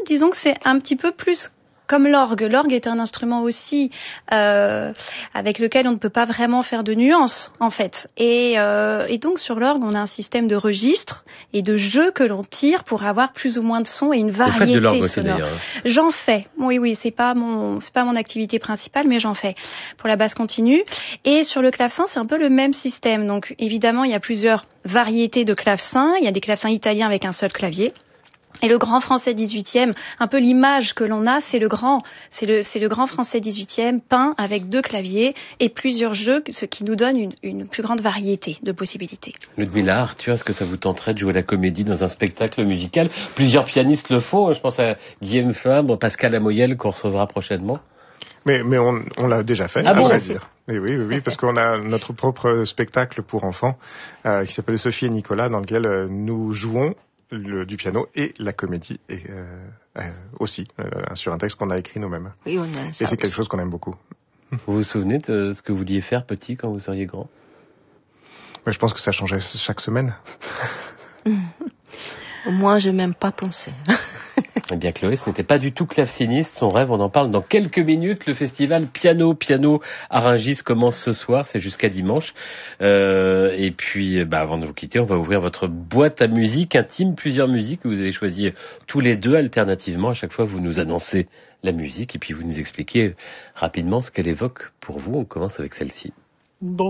disons que c'est un petit peu plus comme l'orgue. L'orgue est un instrument aussi avec lequel on ne peut pas vraiment faire de nuances, en fait. Et donc sur l'orgue, on a un système de registres et de jeux que l'on tire pour avoir plus ou moins de sons et une variété sonore. Vous faites de l'orgue aussi, d'ailleurs. J'en fais. Oui, c'est pas mon activité principale, mais j'en fais pour la basse continue. Et sur le clavecin, c'est un peu le même système. Donc évidemment, il y a plusieurs variétés de clavecins. Il y a des clavecins italiens avec un seul clavier. Et le grand français 18e, un peu l'image que l'on a, c'est le grand français 18e peint avec 2 claviers et plusieurs jeux, ce qui nous donne une plus grande variété de possibilités. Ludmilla, Arthur, est-ce que ça vous tenterait de jouer la comédie dans un spectacle musical? Plusieurs pianistes le font, je pense à Guillaume Fabre, Pascal Amoyel qu'on recevra prochainement. Mais on l'a déjà fait, à vrai dire. Et oui, parce qu'on a notre propre spectacle pour enfants qui s'appelle Sophie et Nicolas, dans lequel nous jouons du piano et la comédie et aussi sur un texte qu'on a écrit nous-mêmes. Oui, on aime ça. Et c'est quelque chose qu'on aime beaucoup. Vous vous souvenez de ce que vous vouliez faire petit quand vous seriez grand? Je pense que ça changeait chaque semaine. Moi, je n'ai même pas pensé. Eh bien, Chloé, ce n'était pas du tout claveciniste. Son rêve, on en parle dans quelques minutes. Le festival Piano à Rungis commence ce soir. C'est jusqu'à dimanche. Et puis, avant de vous quitter, on va ouvrir votre boîte à musique intime. Plusieurs musiques que vous avez choisies tous les deux alternativement. À chaque fois, vous nous annoncez la musique et puis vous nous expliquez rapidement ce qu'elle évoque pour vous. On commence avec celle-ci.